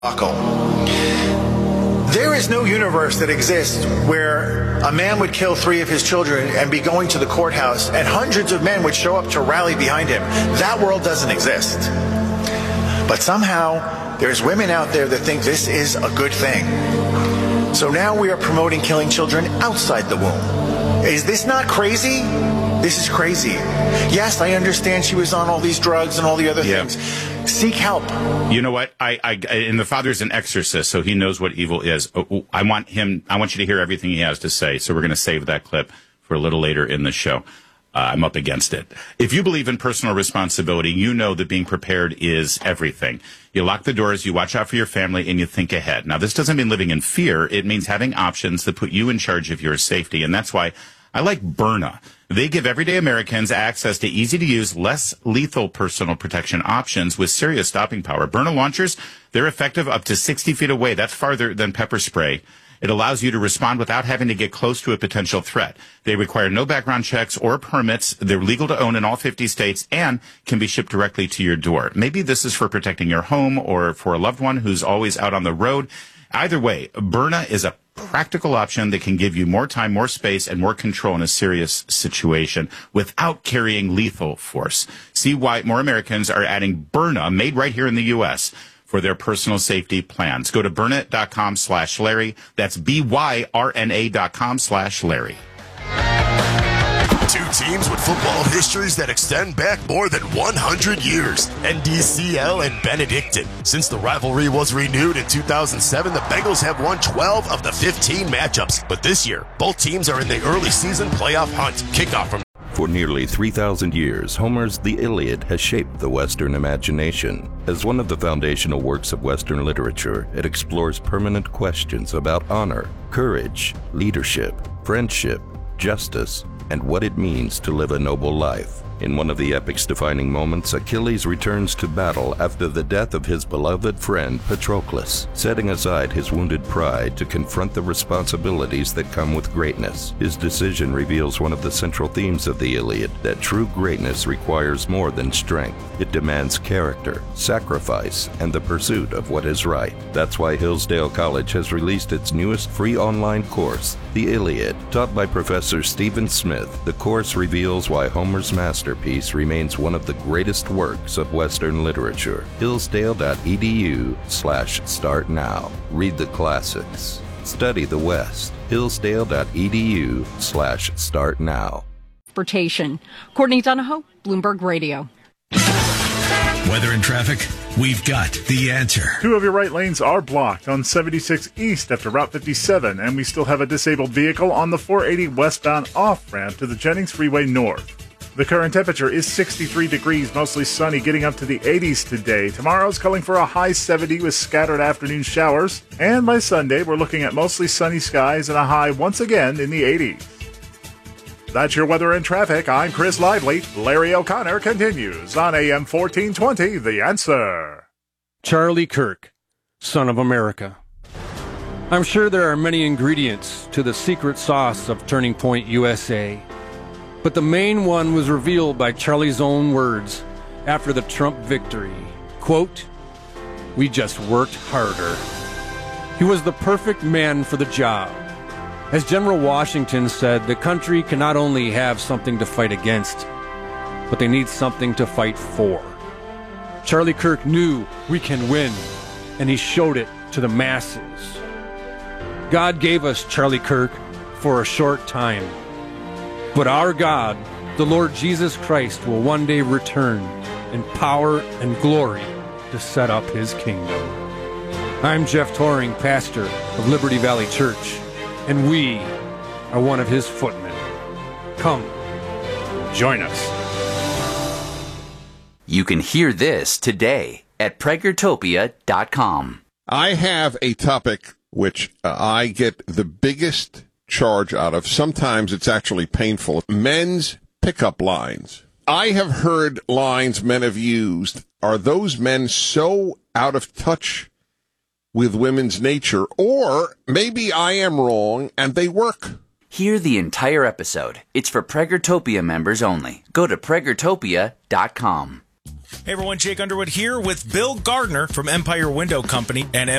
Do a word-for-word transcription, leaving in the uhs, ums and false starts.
There is no universe that exists where a man would kill three of his children and be going to the courthouse and hundreds of men would show up to rally behind him. That world doesn't exist. But somehow there's women out there that think this is a good thing. So now we are promoting killing children outside the womb. Is this not crazy? This is crazy. Yes, I understand she was on all these drugs and all the other yeah. things. Seek help. You know what? I, I, and the father's an exorcist, so he knows what evil is. I want him, I want you to hear everything he has to say. So we're going to save that clip for a little later in the show. Uh, I'm up against it. If you believe in personal responsibility, you know that being prepared is everything. You lock the doors, you watch out for your family, and you think ahead. Now, this doesn't mean living in fear. It means having options that put you in charge of your safety. And that's why I like Byrna. They give everyday Americans access to easy-to-use, less lethal personal protection options with serious stopping power. Byrna launchers, they're effective up to sixty feet away. That's farther than pepper spray. It allows you to respond without having to get close to a potential threat. They require no background checks or permits. They're legal to own in all fifty states and can be shipped directly to your door. Maybe this is for protecting your home or for a loved one who's always out on the road. Either way, Byrna is a practical option that can give you more time, more space, and more control in a serious situation without carrying lethal force. See why more Americans are adding Byrna, made right here in the U S, for their personal safety plans. Go to Byrna.com slash Larry. That's B-Y-R-N-A dot com slash Larry. Two teams with football histories that extend back more than one hundred years. N D C L and Benedictine. Since the rivalry was renewed in two thousand seven, the Bengals have won twelve of the fifteen matchups. But this year, both teams are in the early season playoff hunt. Kickoff from... For nearly three thousand years, Homer's The Iliad has shaped the Western imagination. As one of the foundational works of Western literature, it explores permanent questions about honor, courage, leadership, friendship, justice, and what it means to live a noble life. In one of the epic's defining moments, Achilles returns to battle after the death of his beloved friend Patroclus, setting aside his wounded pride to confront the responsibilities that come with greatness. His decision reveals one of the central themes of the Iliad, that true greatness requires more than strength. It demands character, sacrifice, and the pursuit of what is right. That's why Hillsdale College has released its newest free online course, The Iliad. Taught by Professor Stephen Smith, the course reveals why Homer's masterpiece remains one of the greatest works of Western literature. Hillsdale.edu slash start now. Read the classics. Study the West. Hillsdale.edu slash start now. Transportation. Courtney Donahoe, Bloomberg Radio. Weather and traffic, we've got the answer. Two of your right lanes are blocked on seventy-six East after Route fifty-seven, and we still have a disabled vehicle on the four eighty westbound off-ramp to the Jennings Freeway North. The current temperature is sixty-three degrees, mostly sunny, getting up to the eighties today. Tomorrow's calling for a high seventy with scattered afternoon showers. And by Sunday, we're looking at mostly sunny skies and a high once again in the eighties. That's your weather and traffic. I'm Chris Lively. Larry O'Connor continues on A M fourteen twenty, The Answer. Charlie Kirk, son of America. I'm sure there are many ingredients to the secret sauce of Turning Point U S A. But the main one was revealed by Charlie's own words after the Trump victory. Quote, "We just worked harder." He was the perfect man for the job. As General Washington said, the country can not only have something to fight against, but they need something to fight for. Charlie Kirk knew we can win, and he showed it to the masses. God gave us Charlie Kirk for a short time. But our God, the Lord Jesus Christ, will one day return in power and glory to set up his kingdom. I'm Jeff Toring, pastor of Liberty Valley Church, and we are one of his footmen. Come, join us. You can hear this today at Pregertopia dot com. I have a topic which uh, I get the biggest charge out of. Sometimes it's actually painful. Men's pickup lines. I have heard lines men have used. Are those men so out of touch with women's nature? Or maybe I am wrong and they work. Hear the entire episode. It's for Pregertopia members only. Go to Pregertopia dot com. Hey everyone, Jake Underwood here with Bill Gardner from Empire Window Company and